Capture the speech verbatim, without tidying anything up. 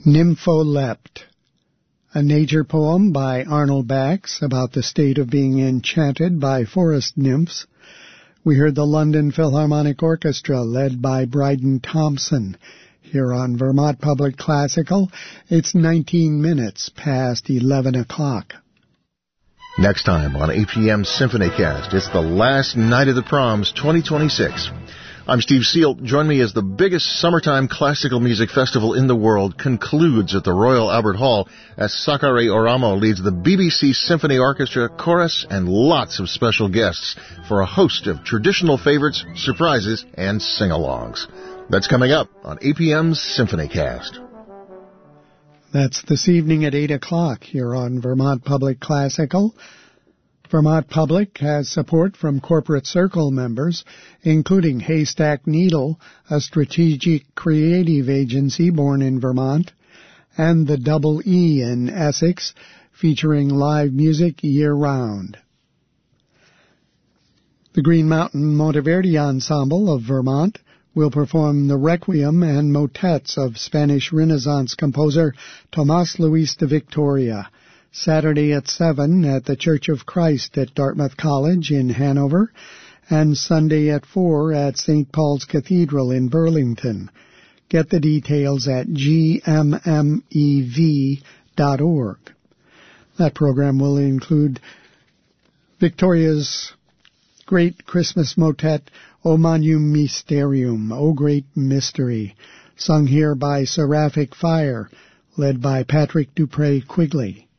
Nympholept, a nature poem by Arnold Bax about the state of being enchanted by forest nymphs. We heard the London Philharmonic Orchestra led by Bryden Thompson. Here on Vermont Public Classical, it's nineteen minutes past eleven o'clock. Next time on A P M SymphonyCast, it's the last night of the proms twenty twenty-six. I'm Steve Seal. Join me as the biggest summertime classical music festival in the world concludes at the Royal Albert Hall as Sakari Oramo leads the B B C Symphony Orchestra, chorus, and lots of special guests for a host of traditional favorites, surprises, and sing-alongs. That's coming up on A P M's SymphonyCast. That's this evening at eight o'clock here on Vermont Public Classical. Vermont Public has support from Corporate Circle members, including Haystack Needle, a strategic creative agency born in Vermont, and the Double E in Essex, featuring live music year-round. The Green Mountain Monteverdi Ensemble of Vermont will perform the Requiem and motets of Spanish Renaissance composer Tomás Luis de Victoria, Saturday at seven at the Church of Christ at Dartmouth College in Hanover, and Sunday at four at Saint Paul's Cathedral in Burlington. Get the details at g m m e v dot org. That program will include Victoria's great Christmas motet, O Magnum Mysterium, O Great Mystery, sung here by Seraphic Fire, led by Patrick Dupre Quigley.